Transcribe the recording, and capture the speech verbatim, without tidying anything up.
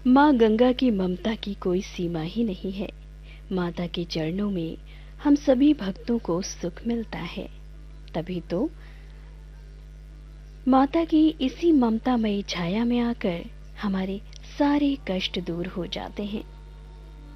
माँ गंगा की ममता की कोई सीमा ही नहीं है। माता के चरणों में हम सभी भक्तों को सुख मिलता है। तभी तो माता की इसी ममतामयी छाया में आकर हमारे सारे कष्ट दूर हो जाते हैं।